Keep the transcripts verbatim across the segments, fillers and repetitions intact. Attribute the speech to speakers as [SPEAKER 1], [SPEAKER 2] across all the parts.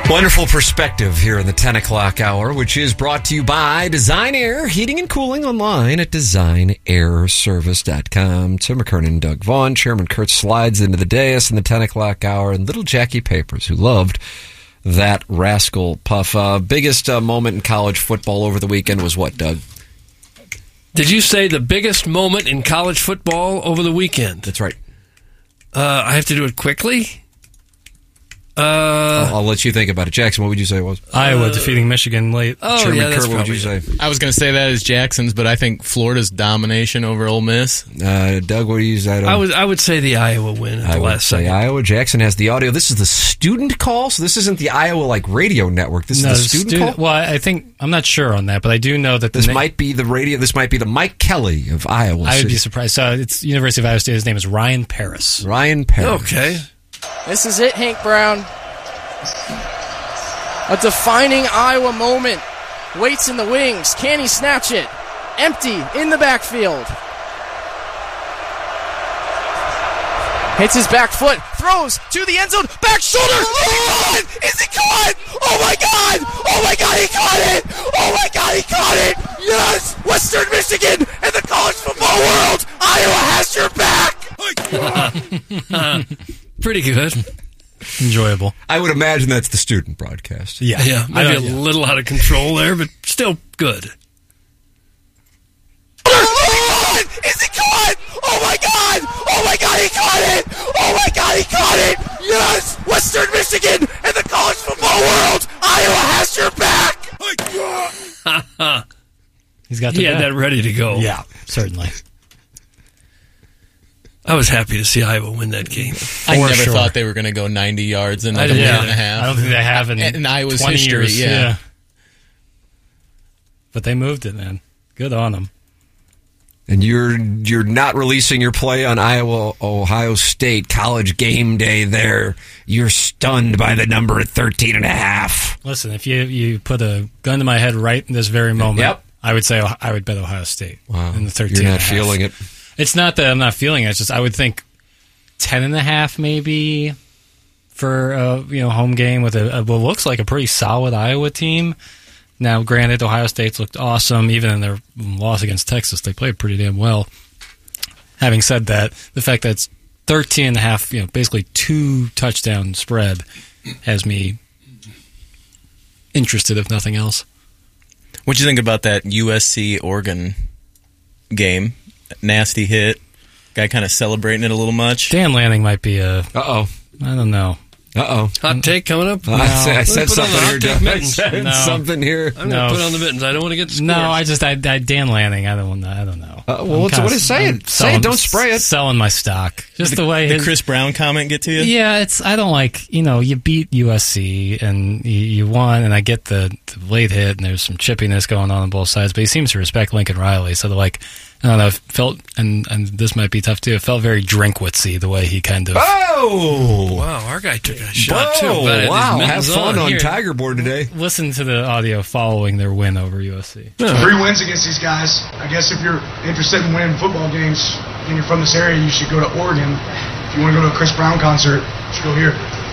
[SPEAKER 1] Wonderful perspective here in the ten o'clock hour, which is brought to you by Design Air Heating and Cooling, online at design air service dot com. Tim McKernan and Doug Vaughn. Chairman Kurt slides into the dais in the ten o'clock hour, and little Jackie Papers, who loved that rascal puff. Uh, biggest uh, moment in college football over the weekend was what, Doug?
[SPEAKER 2] Did you say the biggest moment in college football over the weekend?
[SPEAKER 1] That's right.
[SPEAKER 2] Uh, I have to do it quickly? Uh,
[SPEAKER 1] I'll, I'll let you think about it. Jackson, what would you say it was?
[SPEAKER 3] Iowa
[SPEAKER 2] uh,
[SPEAKER 3] defeating Michigan late.
[SPEAKER 2] Oh,
[SPEAKER 1] Chairman
[SPEAKER 2] yeah, that's
[SPEAKER 1] Kurt, what would you
[SPEAKER 2] probably
[SPEAKER 1] say?
[SPEAKER 4] I was going to say that as Jackson's, but I think Florida's domination over Ole Miss.
[SPEAKER 1] Uh, Doug, what do you say?
[SPEAKER 2] I would I would say the Iowa win at
[SPEAKER 1] I
[SPEAKER 2] the
[SPEAKER 1] would
[SPEAKER 2] last
[SPEAKER 1] say
[SPEAKER 2] second.
[SPEAKER 1] Iowa. Jackson has the audio. This is the student call, so this isn't the Iowa like radio network. This
[SPEAKER 3] No,
[SPEAKER 1] is the student
[SPEAKER 3] stu-
[SPEAKER 1] call.
[SPEAKER 3] Well, I think I'm not sure on that, but I do know that the
[SPEAKER 1] This
[SPEAKER 3] na-
[SPEAKER 1] might be the radio. This might be the Mike Kelly of Iowa.
[SPEAKER 3] I would
[SPEAKER 1] City.
[SPEAKER 3] be surprised. So it's University of Iowa State. His name is Ryan Paris.
[SPEAKER 1] Ryan Paris.
[SPEAKER 2] Okay.
[SPEAKER 5] This is it, Hank Brown. A defining Iowa moment. Waits in the wings. Can he snatch it? Empty in the backfield. Hits his back foot. Throws to the end zone. Back shoulder. Oh, is he caught? Oh, my God. Oh, my God, he caught it. Oh, my God, he caught it. Yes. Western Michigan and the college football world. Iowa has your back.
[SPEAKER 2] Pretty good.
[SPEAKER 3] Enjoyable.
[SPEAKER 1] I would imagine that's the student broadcast.
[SPEAKER 3] Yeah,
[SPEAKER 2] Yeah,
[SPEAKER 3] I
[SPEAKER 2] maybe a
[SPEAKER 3] don't- yeah.
[SPEAKER 2] little out of control there, but still good.
[SPEAKER 5] Oh, is he caught? Oh, my God. Oh, my God, he caught it. Oh, my God, he caught it. Yes. Western Michigan and the college football world. Iowa has your back.
[SPEAKER 3] He's got the
[SPEAKER 2] He had
[SPEAKER 3] bat.
[SPEAKER 2] that ready to go.
[SPEAKER 3] Yeah, certainly.
[SPEAKER 2] I was happy to see Iowa win that game.
[SPEAKER 4] I
[SPEAKER 3] For
[SPEAKER 4] never
[SPEAKER 3] sure.
[SPEAKER 4] thought they were going to go ninety yards in
[SPEAKER 2] I
[SPEAKER 4] like a
[SPEAKER 2] didn't-
[SPEAKER 4] minute
[SPEAKER 2] yeah.
[SPEAKER 4] and a half.
[SPEAKER 3] I don't think they have in,
[SPEAKER 4] in Iowa's
[SPEAKER 3] twenty
[SPEAKER 4] history.
[SPEAKER 3] years.
[SPEAKER 4] Yeah.
[SPEAKER 3] But they moved it, man. Good on them.
[SPEAKER 1] And you're you're not releasing your play on Iowa Ohio State college game day there. You're stunned by the number at thirteen and a half.
[SPEAKER 3] Listen, if you you put a gun to my head right in this very moment,
[SPEAKER 1] Yep.
[SPEAKER 3] I would say I would bet Ohio State
[SPEAKER 1] Wow.
[SPEAKER 3] in the thirteen.
[SPEAKER 1] You're
[SPEAKER 3] and
[SPEAKER 1] not
[SPEAKER 3] a half.
[SPEAKER 1] feeling it.
[SPEAKER 3] It's not that I'm not feeling it. It's just I would think ten and a half maybe for a you know home game with a, a what looks like a pretty solid Iowa team. Now, granted, Ohio State's looked awesome. Even in their loss against Texas, they played pretty damn well. Having said that, the fact that it's thirteen and a half, you know, basically two touchdown spread, has me interested, if nothing else.
[SPEAKER 4] What'd you think about that U S C Oregon game? Nasty hit. Guy kind of celebrating it a little much.
[SPEAKER 3] Dan Lanning might be a,
[SPEAKER 1] Uh-oh.
[SPEAKER 3] I don't know.
[SPEAKER 1] Uh-oh.
[SPEAKER 2] Hot take coming up?
[SPEAKER 1] I said, I said
[SPEAKER 2] Put on the
[SPEAKER 1] something
[SPEAKER 2] hot
[SPEAKER 1] here,
[SPEAKER 2] take
[SPEAKER 1] Doug. I
[SPEAKER 2] mittens.
[SPEAKER 1] said
[SPEAKER 3] No.
[SPEAKER 1] something here.
[SPEAKER 2] I'm
[SPEAKER 3] No.
[SPEAKER 2] going to put on the mittens. I don't want to get scored.
[SPEAKER 3] No, I just, I, I Dan Lanning, I don't know. I don't know.
[SPEAKER 1] Uh, well,
[SPEAKER 3] I'm
[SPEAKER 1] what's-
[SPEAKER 3] kinda-
[SPEAKER 1] what is- say it.
[SPEAKER 3] I'm
[SPEAKER 1] Say it, don't spray it.
[SPEAKER 3] Selling my stock. Just the, way
[SPEAKER 4] Did
[SPEAKER 3] his,
[SPEAKER 4] Chris Brown comment get to you?
[SPEAKER 3] Yeah, it's. I don't like. You know, you beat U S C and you, you won, and I get the, the late hit, and there's some chippiness going on on both sides. But he seems to respect Lincoln Riley, so they're like, I don't know. It felt, and and this might be tough too. It felt very Drinkwitzy the way he kind of.
[SPEAKER 1] Oh!
[SPEAKER 2] Wow, our guy took a shot,
[SPEAKER 1] Whoa,
[SPEAKER 2] too. Glad I had these
[SPEAKER 1] wow, have
[SPEAKER 2] mittens
[SPEAKER 1] fun on
[SPEAKER 2] here.
[SPEAKER 1] Tiger Board today.
[SPEAKER 3] Listen to the audio following their win over U S C.
[SPEAKER 6] Three wins against these guys. I guess if you're interested in winning football games and you're from this area, you should go to Oregon. If you want to go to a Chris Brown concert, you should go here.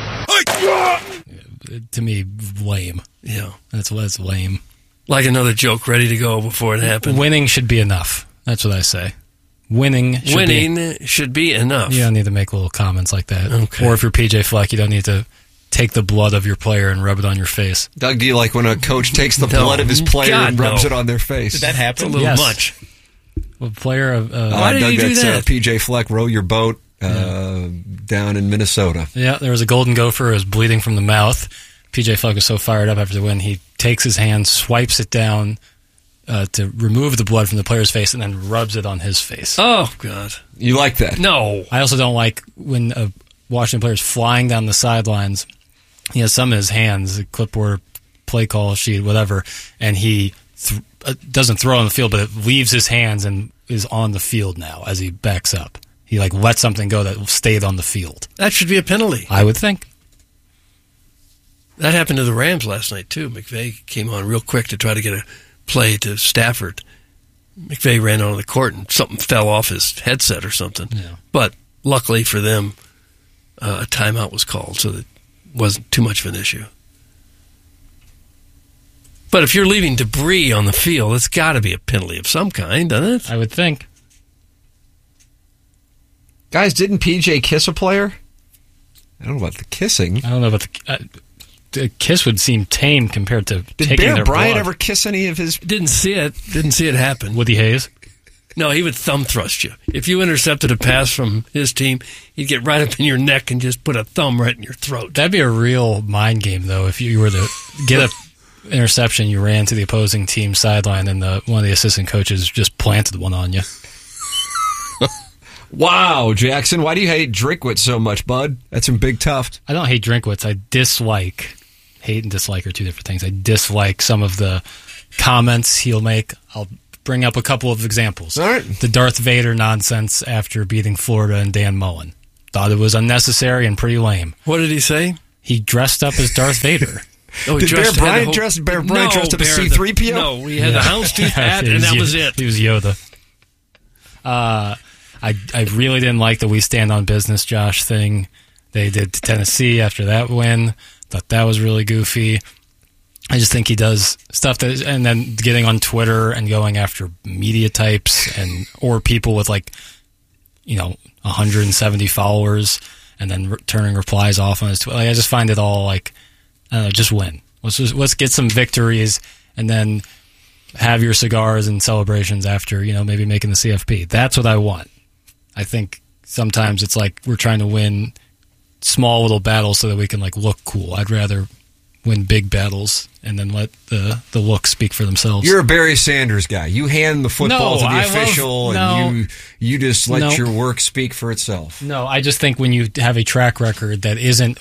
[SPEAKER 3] To me, lame.
[SPEAKER 2] Yeah.
[SPEAKER 3] That's that's lame.
[SPEAKER 2] Like another joke ready to go before it happened.
[SPEAKER 3] Winning should be enough. That's what I say. Winning should
[SPEAKER 2] Winning
[SPEAKER 3] be,
[SPEAKER 2] should be enough.
[SPEAKER 3] you don't need to make little comments like that.
[SPEAKER 2] Okay.
[SPEAKER 3] Or if you're P J Fleck, you don't need to take the blood of your player and rub it on your face.
[SPEAKER 1] Doug, do you like when a coach takes the
[SPEAKER 2] No.
[SPEAKER 1] blood of his player
[SPEAKER 2] God,
[SPEAKER 1] and rubs
[SPEAKER 2] no.
[SPEAKER 1] it on their face?
[SPEAKER 4] Did that
[SPEAKER 2] It's a
[SPEAKER 4] happen?
[SPEAKER 2] little
[SPEAKER 3] Yes.
[SPEAKER 2] much.
[SPEAKER 3] A player of uh,
[SPEAKER 2] Why
[SPEAKER 1] Uh,
[SPEAKER 2] did
[SPEAKER 1] Doug,
[SPEAKER 2] he do
[SPEAKER 1] that's,
[SPEAKER 2] that?
[SPEAKER 1] Uh, P J Fleck, row your boat uh, down in Minnesota.
[SPEAKER 3] yeah, there was a golden gopher who was bleeding from the mouth. P J Fleck was so fired up after the win, he takes his hand, swipes it down uh, to remove the blood from the player's face, and then rubs it on his face.
[SPEAKER 2] Oh, God.
[SPEAKER 1] You like that?
[SPEAKER 2] No.
[SPEAKER 3] I also don't like when a Washington player is flying down the sidelines. He has some in his hands, a clipboard, play call sheet, whatever, and he th- uh, doesn't throw on the field, but it leaves his hands and is on the field now as he backs up. He like lets something go that stayed on the field.
[SPEAKER 2] That should be a penalty.
[SPEAKER 3] I would think.
[SPEAKER 2] That happened to the Rams last night, too. McVay came on real quick to try to get a play to Stafford. McVay ran onto the court and something fell off his headset or something.
[SPEAKER 3] Yeah.
[SPEAKER 2] But luckily for them, uh, a timeout was called, so it wasn't too much of an issue. But if you're leaving debris on the field, it's got to be a penalty of some kind, doesn't it?
[SPEAKER 3] I would think.
[SPEAKER 1] Guys, didn't P J kiss a player? I don't know about the kissing.
[SPEAKER 3] I don't know about the... Uh, the kiss would seem tame compared to
[SPEAKER 1] Did
[SPEAKER 3] taking
[SPEAKER 1] Bear
[SPEAKER 3] their
[SPEAKER 1] Bryant
[SPEAKER 3] blood.
[SPEAKER 1] ever kiss any of his...
[SPEAKER 2] Didn't see it. Didn't see it happen.
[SPEAKER 3] Woody Hayes?
[SPEAKER 2] No, he would thumb thrust you. If you intercepted a pass from his team, he'd get right up in your neck and just put a thumb right in your throat.
[SPEAKER 3] That'd be a real mind game, though, if you were to get a interception, you ran to the opposing team sideline, and the, one of the assistant coaches just planted one on you.
[SPEAKER 1] Wow, Jackson, why do you hate Drinkwitz so much, bud? That's some big tuft.
[SPEAKER 3] I don't hate Drinkwitz. I dislike... Hate and dislike are two different things. I dislike some of the comments he'll make. I'll bring up a couple of examples.
[SPEAKER 1] All right.
[SPEAKER 3] The Darth Vader nonsense after beating Florida and Dan Mullen. Thought it was unnecessary and pretty lame.
[SPEAKER 2] What did he say?
[SPEAKER 3] He dressed up as Darth Vader.
[SPEAKER 2] Oh, he
[SPEAKER 1] Did Bear
[SPEAKER 2] dressed- had
[SPEAKER 1] Bryant
[SPEAKER 2] the whole-
[SPEAKER 1] dress- Bear Bryant
[SPEAKER 2] No,
[SPEAKER 1] dressed up as
[SPEAKER 2] Bear
[SPEAKER 1] C
[SPEAKER 2] the-
[SPEAKER 1] three P O?
[SPEAKER 2] No, he had the houndstooth hat,
[SPEAKER 3] He
[SPEAKER 2] and that
[SPEAKER 3] Yo-
[SPEAKER 2] was it.
[SPEAKER 3] He was Yoda. Uh, I I really didn't like the "We Stand on Business" Josh thing they did to Tennessee after that win. Thought that was really goofy. I just think he does stuff that, and then getting on Twitter and going after media types and or people with like, you know, one hundred seventy followers, and then re- turning replies off on his Twitter. Like, I just find it all like, I don't know, just win. Let's just, let's get some victories, and then have your cigars and celebrations after, you know, maybe making the C F P. That's what I want. I think sometimes it's like we're trying to win small little battles so that we can like look cool. I'd rather win big battles and then let the, the looks speak for themselves.
[SPEAKER 1] You're a Barry Sanders guy. You hand the football
[SPEAKER 3] No,
[SPEAKER 1] to the
[SPEAKER 3] I
[SPEAKER 1] official,
[SPEAKER 3] love-
[SPEAKER 1] and
[SPEAKER 3] no.
[SPEAKER 1] you you just let
[SPEAKER 3] No.
[SPEAKER 1] your work speak for itself.
[SPEAKER 3] No, I just think when you have a track record that isn't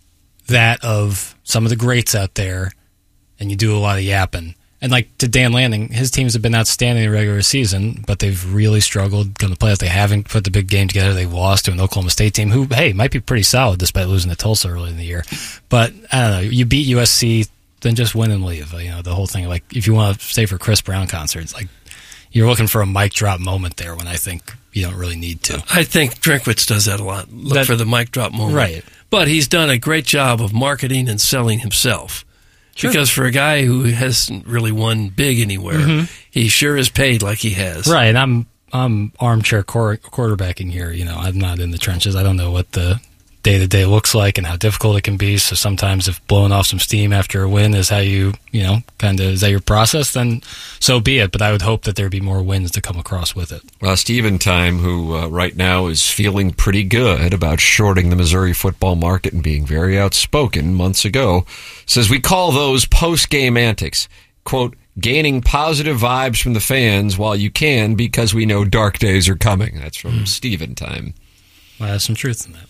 [SPEAKER 3] that of some of the greats out there, and you do a lot of yapping. And like to Dan Lanning, his teams have been outstanding in the regular season, but they've really struggled come to playoffs. They haven't put the big game together. They lost to an Oklahoma State team who, hey, might be pretty solid despite losing to Tulsa early in the year. But I don't know. You beat U S C, then just win and leave. You know, the whole thing. Like if you want to stay for Chris Brown concerts, like you're looking for a mic drop moment there when I think you don't really need to.
[SPEAKER 2] I think Drinkwitz does that a lot. Look
[SPEAKER 3] That-
[SPEAKER 2] for the mic drop moment.
[SPEAKER 3] Right.
[SPEAKER 2] But he's done a great job of marketing and selling himself.
[SPEAKER 3] Sure.
[SPEAKER 2] Because for a guy who hasn't really won big anywhere,
[SPEAKER 3] Mm-hmm.
[SPEAKER 2] he sure is paid like he has.
[SPEAKER 3] Right, and I'm I'm armchair quar- quarterbacking here. You know, I'm not in the trenches. I don't know what the day to day looks like and how difficult it can be. So sometimes, if blowing off some steam after a win is how you you know kind of is that your process, then so be it. But I would hope that there'd be more wins to come across with it.
[SPEAKER 1] Well, Steven Time, who uh, right now is feeling pretty good about shorting the Missouri football market and being very outspoken months ago, says we call those post-game antics, quote, gaining positive vibes from the fans while you can because we know dark days are coming. That's from mm. Steven Time.
[SPEAKER 3] Well, there's some truth in that.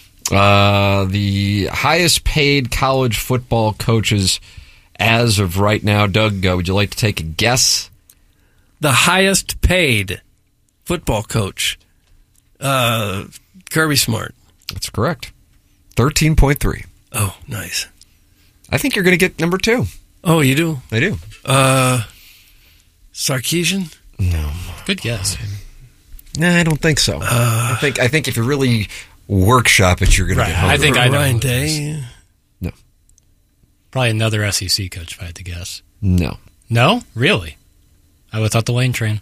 [SPEAKER 1] Uh, the highest paid college football coaches as of right now, Doug, uh, would you like to take a guess?
[SPEAKER 2] The highest paid football coach, uh, Kirby Smart.
[SPEAKER 1] That's correct. thirteen point three.
[SPEAKER 2] Oh, nice.
[SPEAKER 1] I think you're going to get number two.
[SPEAKER 2] Oh, you do?
[SPEAKER 1] I do.
[SPEAKER 2] Uh, Sarkisian?
[SPEAKER 1] No.
[SPEAKER 3] Good guess.
[SPEAKER 1] No, I don't think so.
[SPEAKER 2] Uh,
[SPEAKER 1] I think I think if you really workshop it, you're going
[SPEAKER 3] Right,
[SPEAKER 1] to get hungry.
[SPEAKER 3] I think I know
[SPEAKER 2] Ryan
[SPEAKER 3] who it
[SPEAKER 2] Day?
[SPEAKER 1] No.
[SPEAKER 3] Probably another S E C coach, if I had to guess.
[SPEAKER 1] No.
[SPEAKER 3] No, really? I would have thought the Lane Train.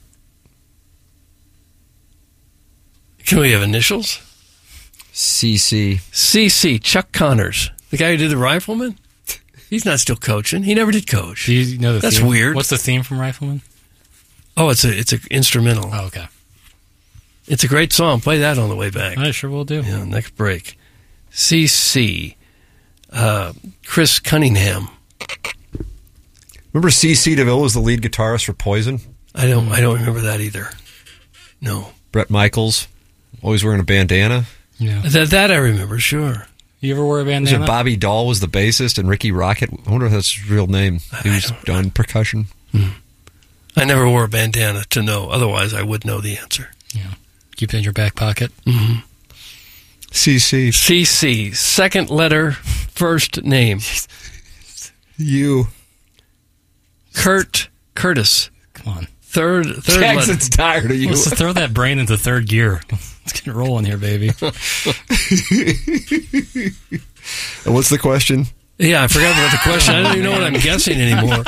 [SPEAKER 2] Can we have initials?
[SPEAKER 1] C C.
[SPEAKER 2] C C, Chuck Connors. The guy who did The Rifleman? He's not still coaching. He never did coach.
[SPEAKER 3] Do you know the
[SPEAKER 2] That's
[SPEAKER 3] theme?
[SPEAKER 2] weird.
[SPEAKER 3] What's the theme from Rifleman?
[SPEAKER 2] Oh, it's a it's a instrumental.
[SPEAKER 3] Oh, okay.
[SPEAKER 2] It's a great song. Play that on the way back.
[SPEAKER 3] I sure will do.
[SPEAKER 2] Yeah, next break. C C. Uh, Chris Cunningham.
[SPEAKER 1] Remember C C DeVille was the lead guitarist for Poison?
[SPEAKER 2] I don't I don't remember that either. No.
[SPEAKER 1] Brett Michaels, always wearing a bandana.
[SPEAKER 3] Yeah.
[SPEAKER 2] That that I remember, sure.
[SPEAKER 3] You ever wear a
[SPEAKER 1] Was
[SPEAKER 3] bandana?
[SPEAKER 1] it Bobby Dahl was the bassist and Ricky Rocket? I wonder if that's his real name. He
[SPEAKER 2] I
[SPEAKER 1] was
[SPEAKER 2] don't
[SPEAKER 1] done percussion.
[SPEAKER 2] I never wore a bandana to know. Otherwise, I would know the answer.
[SPEAKER 3] Yeah. Keep it in your back pocket.
[SPEAKER 2] Mm-hmm.
[SPEAKER 1] C C.
[SPEAKER 2] C C. Second letter, first name.
[SPEAKER 1] You.
[SPEAKER 2] Kurt Curtis.
[SPEAKER 3] Come on.
[SPEAKER 2] Third third letter.
[SPEAKER 1] Jackson's tired of you.
[SPEAKER 3] Let's throw that brain into third gear. Let's get rolling here, baby.
[SPEAKER 1] And what's the question?
[SPEAKER 2] Yeah, I forgot about the question. I don't even know what I'm guessing anymore.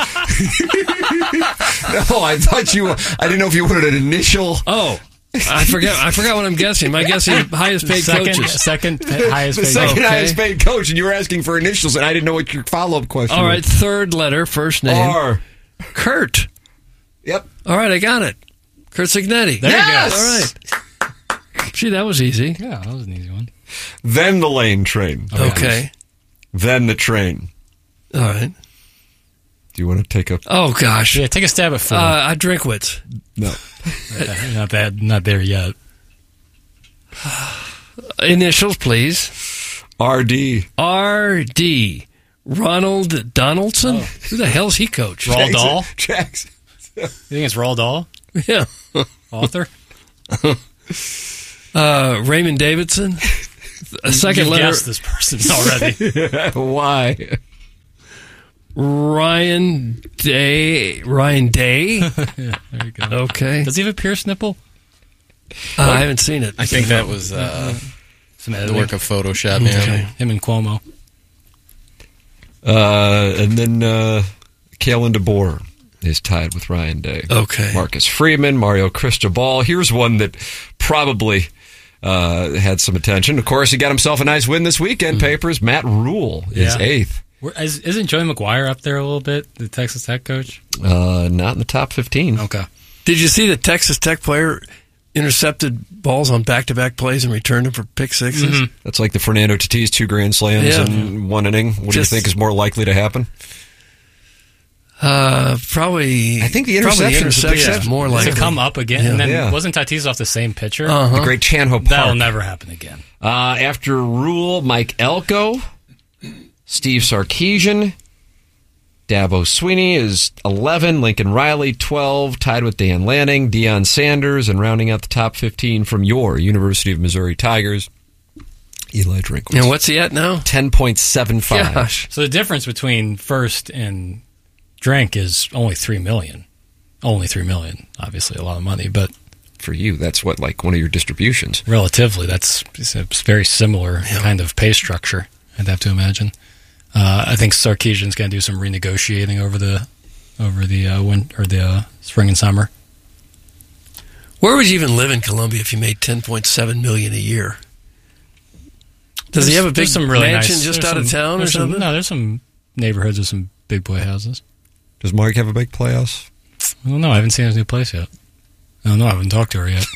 [SPEAKER 1] No, I thought you. I didn't know if you wanted an initial.
[SPEAKER 2] Oh, I forgot. I forgot what I'm guessing. My guessing highest paid
[SPEAKER 3] second,
[SPEAKER 2] coaches.
[SPEAKER 3] Second highest
[SPEAKER 1] The
[SPEAKER 3] paid.
[SPEAKER 1] second
[SPEAKER 2] Okay.
[SPEAKER 1] highest paid coach, and you were asking for initials, and I didn't know what your follow up question
[SPEAKER 2] All
[SPEAKER 1] was.
[SPEAKER 2] right, third letter, first name.
[SPEAKER 1] R.
[SPEAKER 2] Kurt.
[SPEAKER 1] Yep.
[SPEAKER 2] All right, I got it. Kurt Signetti.
[SPEAKER 3] There
[SPEAKER 1] Yes!
[SPEAKER 3] you go.
[SPEAKER 2] All right. See, that was easy.
[SPEAKER 3] Yeah, that was an easy one.
[SPEAKER 1] Then the lane train.
[SPEAKER 2] Okay.
[SPEAKER 1] Then the train.
[SPEAKER 2] All right.
[SPEAKER 1] Do you want to take a?
[SPEAKER 2] Oh, gosh.
[SPEAKER 3] Yeah, take a stab at four.
[SPEAKER 2] Uh, I Drinkwitz.
[SPEAKER 1] No.
[SPEAKER 3] not that, not there yet.
[SPEAKER 2] Initials, please.
[SPEAKER 1] R D.
[SPEAKER 2] R D. Ronald Donaldson? Who the hell's he coach?
[SPEAKER 3] Roald Dahl?
[SPEAKER 1] Jackson.
[SPEAKER 3] You think it's Roald Dahl?
[SPEAKER 2] Yeah.
[SPEAKER 3] Author?
[SPEAKER 2] Uh, Raymond Davidson? A second
[SPEAKER 3] You've
[SPEAKER 2] letter.
[SPEAKER 3] guessed this person already.
[SPEAKER 1] Why?
[SPEAKER 2] Ryan Day. Ryan Day?
[SPEAKER 3] Yeah, there you go.
[SPEAKER 2] Okay.
[SPEAKER 3] Does he have a pierced nipple?
[SPEAKER 2] Uh, I haven't seen it.
[SPEAKER 4] I think that was uh,
[SPEAKER 3] Some
[SPEAKER 4] the
[SPEAKER 3] editing.
[SPEAKER 4] work of Photoshop, man.
[SPEAKER 2] Okay.
[SPEAKER 3] Him and Cuomo.
[SPEAKER 1] Uh, and then uh, Kalen DeBoer is tied with Ryan Day.
[SPEAKER 2] Okay.
[SPEAKER 1] Marcus Freeman, Mario Cristobal. Here's one that probably uh, had some attention. Of course, he got himself a nice win this weekend. Papers. Matt Rule is
[SPEAKER 3] Yeah.
[SPEAKER 1] eighth.
[SPEAKER 3] Where- is- Isn't Joey McGuire up there a little bit, the Texas Tech coach?
[SPEAKER 1] Uh, not in the top fifteen.
[SPEAKER 3] Okay.
[SPEAKER 2] Did you see the Texas Tech player intercepted balls on back-to-back plays and returned them for pick sixes?
[SPEAKER 3] Mm-hmm.
[SPEAKER 1] That's like the Fernando Tatis two grand slams
[SPEAKER 2] Yeah.
[SPEAKER 1] in one inning. What
[SPEAKER 2] Just-
[SPEAKER 1] do you think is more likely to happen?
[SPEAKER 2] Uh, probably.
[SPEAKER 1] I think the
[SPEAKER 2] probably
[SPEAKER 1] interception is the big
[SPEAKER 2] interception's
[SPEAKER 1] step.
[SPEAKER 2] more
[SPEAKER 3] Does
[SPEAKER 2] likely.
[SPEAKER 3] it come up again?
[SPEAKER 2] Yeah.
[SPEAKER 3] And then
[SPEAKER 1] Yeah.
[SPEAKER 3] wasn't Tatis off the same pitcher?
[SPEAKER 2] Uh-huh.
[SPEAKER 1] The great Chanho Park.
[SPEAKER 3] That'll never happen again.
[SPEAKER 1] Uh, after Rule, Mike Elko, Steve Sarkisian, Dabo Sweeney is eleven, Lincoln Riley twelve, tied with Dan Lanning, Deion Sanders, and rounding out the top fifteen from your University of Missouri Tigers, Eli Drinkwitz.
[SPEAKER 2] And what's he at now?
[SPEAKER 1] ten point seven five.
[SPEAKER 2] Gosh.
[SPEAKER 3] So the difference between first and Drink is only three million. Only three million. Obviously, a lot of money, but
[SPEAKER 1] For you, that's what, like one of your distributions.
[SPEAKER 3] relatively, that's it's a very similar kind of pay structure. I'd have to imagine. Uh, I think Sarkisian's going to do some renegotiating over the over the uh, winter or the uh, spring and summer.
[SPEAKER 2] Where would you even live in Columbia if you made ten point seven million dollars a year? Does he
[SPEAKER 3] There's-
[SPEAKER 2] have a big
[SPEAKER 3] there's some really
[SPEAKER 2] mansion
[SPEAKER 3] nice,
[SPEAKER 2] just
[SPEAKER 3] there's
[SPEAKER 2] out of
[SPEAKER 3] some-
[SPEAKER 2] town or
[SPEAKER 3] there's some-
[SPEAKER 2] something?
[SPEAKER 3] No, there's some neighborhoods with some big boy houses.
[SPEAKER 1] Does Mark have a big playoffs?
[SPEAKER 3] I don't know. I haven't seen his new place yet. I don't know. I haven't talked to her yet.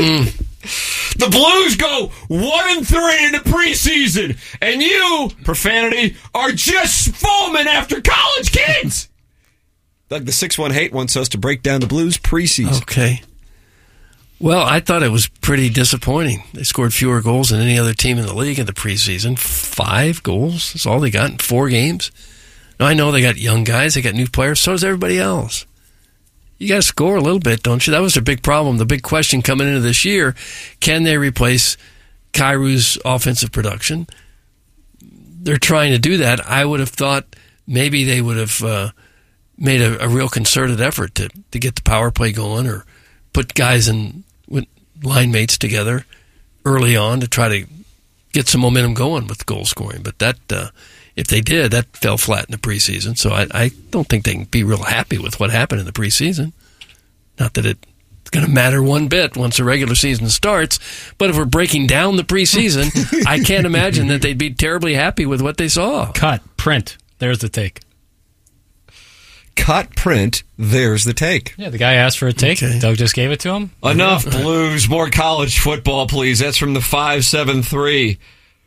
[SPEAKER 1] The Blues go one and three in the preseason, and you, profanity, are just foaming after college kids. Doug, the six one hate wants us to break down the Blues preseason.
[SPEAKER 2] Okay. Well, I thought it was pretty disappointing. They scored fewer goals than any other team in the league in the preseason. Five goals. That's all they got in four games. Now, I know they got young guys. They got new players. So does everybody else. You got to score a little bit, don't you? That was their big problem. The big question coming into this year, can they replace Kairu's offensive production? They're trying to do that. I would have thought maybe they would have uh, made a, a real concerted effort to, to get the power play going or put guys and with line mates together early on to try to get some momentum going with goal scoring. But that, uh, if they did, that fell flat in the preseason. So I, I don't think they can be real happy with what happened in the preseason. Not that it's going to matter one bit once the regular season starts, but if we're breaking down the preseason, I can't imagine that they'd be terribly happy with what they saw.
[SPEAKER 3] Cut. Print. There's the take.
[SPEAKER 1] Cut, print, there's the take.
[SPEAKER 3] Yeah, the guy asked for a take.
[SPEAKER 2] Okay.
[SPEAKER 3] Doug just gave it to him.
[SPEAKER 1] Enough Blues, more college football, please. That's from the five seven three.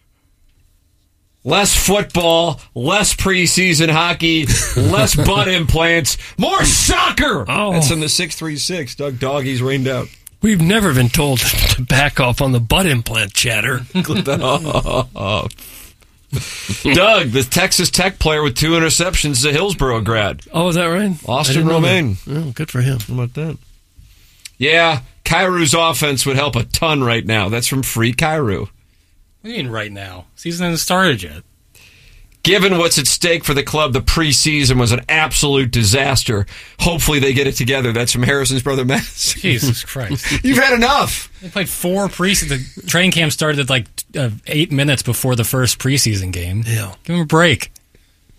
[SPEAKER 1] Less football, less preseason hockey, less butt implants, more soccer.
[SPEAKER 2] Oh.
[SPEAKER 1] That's from the six three six. Doug Doggies rained out.
[SPEAKER 2] We've never been told to back off on the butt implant chatter.
[SPEAKER 1] Clip that off. Doug, the Texas Tech player with two interceptions, is a Hillsborough grad.
[SPEAKER 2] Oh, is that right?
[SPEAKER 1] Austin
[SPEAKER 2] I didn't know
[SPEAKER 1] Romaine.
[SPEAKER 2] that. Oh, good for him.
[SPEAKER 1] How about that? Yeah, Kairu's offense would help a ton right now. That's from Free Kairu.
[SPEAKER 3] What do you mean right now? Season hasn't started yet.
[SPEAKER 1] Given what's at stake for the club, the preseason was an absolute disaster. Hopefully they get it together. That's from Harrison's brother, Matt.
[SPEAKER 3] Jesus Christ.
[SPEAKER 1] You've had enough.
[SPEAKER 3] They played four preseason. The training camp started like uh, eight minutes before the first preseason game.
[SPEAKER 2] Yeah.
[SPEAKER 3] Give him a break.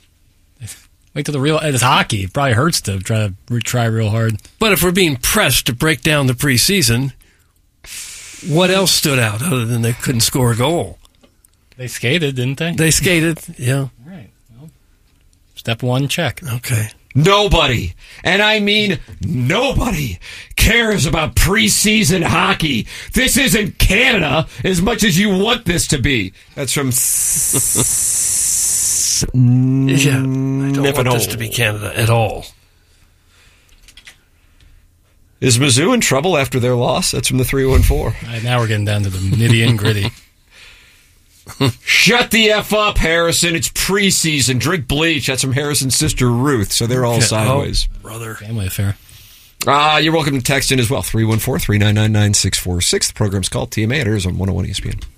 [SPEAKER 3] Wait till the real. It's hockey. It probably hurts to try to re- try real hard.
[SPEAKER 2] But if we're being pressed to break down the preseason, what else stood out other than they couldn't score a goal?
[SPEAKER 3] They skated, didn't they?
[SPEAKER 2] They skated, yeah.
[SPEAKER 3] All right. Well, step one, check.
[SPEAKER 2] Okay.
[SPEAKER 1] Nobody, and I mean nobody, cares about preseason hockey. This isn't Canada as much as you want this to be. That's from... S-
[SPEAKER 2] yeah, I don't want this to be Canada at all.
[SPEAKER 1] Is Mizzou in trouble after their loss? That's from the three one four.
[SPEAKER 3] All right, now we're getting down to the nitty and gritty.
[SPEAKER 1] Shut the F up, Harrison. It's preseason. Drink bleach. That's from Harrison's sister, Ruth. So they're all
[SPEAKER 2] Okay.
[SPEAKER 1] sideways.
[SPEAKER 2] Oh, brother.
[SPEAKER 3] Family affair.
[SPEAKER 1] Ah, uh, you're welcome to text in as well. three one four, three nine nine, nine six four six. The program's called T M A. It airs on one oh one E S P N.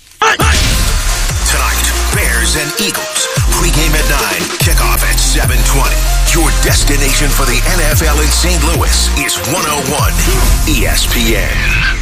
[SPEAKER 7] Tonight, Bears and Eagles. Pre-game at nine. Kickoff at seven twenty. Your destination for the N F L in Saint Louis is one oh one E S P N.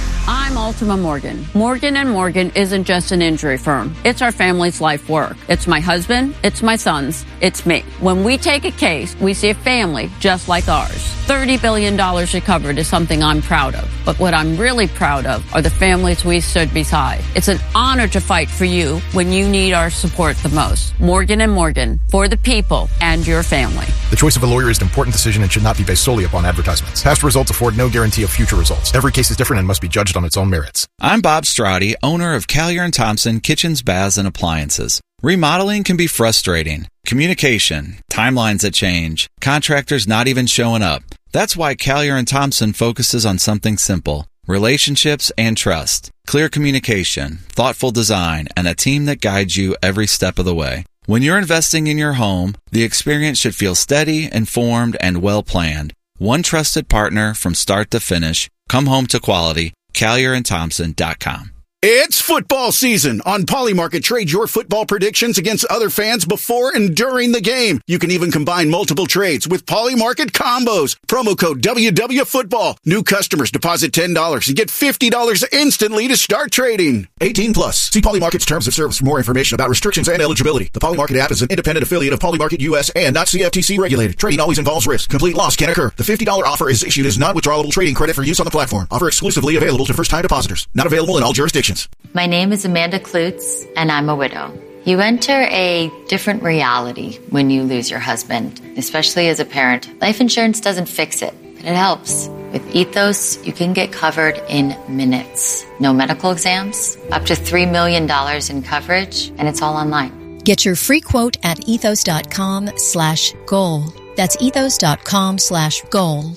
[SPEAKER 8] I'm Ultima Morgan. Morgan and Morgan isn't just an injury firm. It's our family's life work. It's my husband. It's my sons. It's me. When we take a case, we see a family just like ours. thirty billion dollars recovered is something I'm proud of. But what I'm really proud of are the families we stood beside. It's an honor to fight for you when you need our support the most. Morgan and Morgan, for the people and your family.
[SPEAKER 9] The choice of a lawyer is an important decision and should not be based solely upon advertisements. Past results afford no guarantee of future results. Every case is different and must be judged on its own merits.
[SPEAKER 10] I'm Bob Strati, owner of Callier and Thompson Kitchens, Baths, and Appliances. Remodeling can be frustrating. Communication, timelines that change, contractors not even showing up. That's why Callier and Thompson focuses on something simple: relationships and trust, clear communication, thoughtful design, and a team that guides you every step of the way. When you're investing in your home, the experience should feel steady, informed, and well-planned. One trusted partner from start to finish. Come home to quality. Callier and Thompson dot com.
[SPEAKER 11] It's football season. On Polymarket, trade your football predictions against other fans before and during the game. You can even combine multiple trades with Polymarket combos. Promo code W W Football. New customers deposit ten dollars and get fifty dollars instantly to start trading.
[SPEAKER 9] eighteen plus. See Polymarket's terms of service for more information about restrictions and eligibility. The Polymarket app is an independent affiliate of Polymarket U S and not C F T C regulated. Trading always involves risk. Complete loss can occur. The fifty dollars offer is issued as non-withdrawable trading credit for use on the platform. Offer exclusively available to first-time depositors. Not available in all jurisdictions.
[SPEAKER 12] My name is Amanda Klutz, and I'm a widow. You enter a different reality when you lose your husband, especially as a parent. Life insurance doesn't fix it, but it helps. With Ethos, you can get covered in minutes. No medical exams, up to three million dollars in coverage, and it's all online.
[SPEAKER 13] Get your free quote at ethos.com slash goal. That's ethos.com slash goal.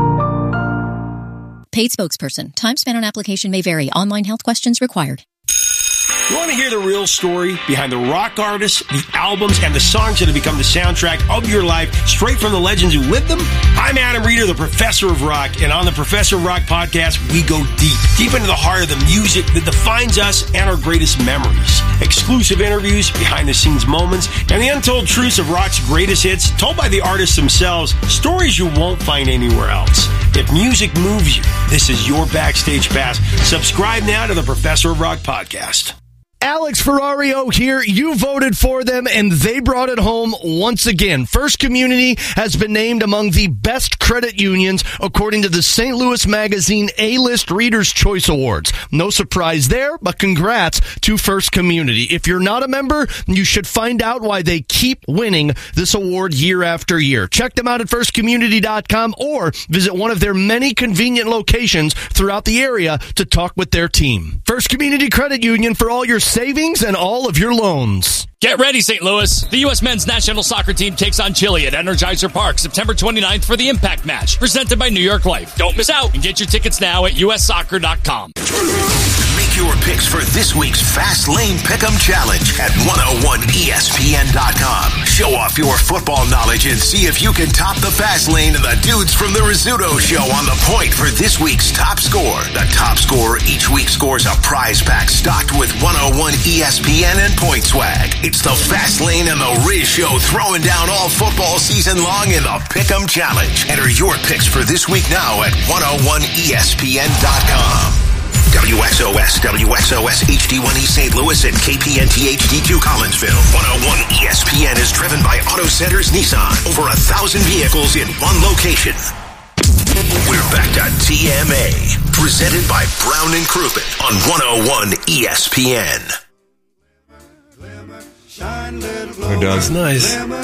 [SPEAKER 13] Paid spokesperson. Time spent on application may vary. Online health questions required.
[SPEAKER 14] You want to hear the real story behind the rock artists, the albums, and the songs that have become the soundtrack of your life, straight from the legends who lived them? I'm Adam Reeder, the Professor of Rock, and on the Professor of Rock podcast, we go deep, deep into the heart of the music that defines us and our greatest memories. Exclusive interviews, behind-the-scenes moments, and the untold truths of rock's greatest hits, told by the artists themselves, stories you won't find anywhere else. If music moves you, this is your backstage pass. Subscribe now to the Professor of Rock podcast.
[SPEAKER 15] Alex Ferrario here. You voted for them, and they brought it home once again. First Community has been named among the best credit unions according to the Saint Louis Magazine A-List Reader's Choice Awards. No surprise there, but congrats to First Community. If you're not a member, you should find out why they keep winning this award year after year. Check them out at first community dot com or visit one of their many convenient locations throughout the area to talk with their team. First Community Credit Union for all your savings and all of your loans.
[SPEAKER 16] Get ready, Saint Louis. The U S men's national soccer team takes on Chile at Energizer Park September twenty-ninth for the Impact Match, presented by New York Life. Don't miss out and get your tickets now at U S soccer dot com.
[SPEAKER 7] Make your picks for this week's Fast Lane Pick'em Challenge at one oh one E S P N dot com. Show off your football knowledge and see if you can top the Fast Lane and the dudes from the Rizzuto Show on the point for this week's top score. The top scorer each week scores a prize pack stocked with one oh one E S P N and point swag. It's the Fast Lane and the Riz Show throwing down all football season long in the Pick'em Challenge. Enter your picks for this week now at one oh one E S P N dot com. W X O S, W X O S H D one E Saint Louis, and K P N T H D two Collinsville. one oh one E S P N is driven by AutoZone. Centers Nissan. Over a thousand vehicles in one location. We're back to T M A, presented by Brown and Crouppen on one oh one E S P N.
[SPEAKER 1] Who does?
[SPEAKER 2] Nice.